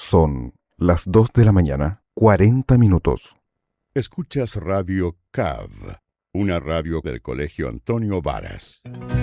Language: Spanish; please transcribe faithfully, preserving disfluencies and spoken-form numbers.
Son las dos de la mañana, cuarenta minutos. Escuchas Radio C A V, una radio del Colegio Antonio Varas.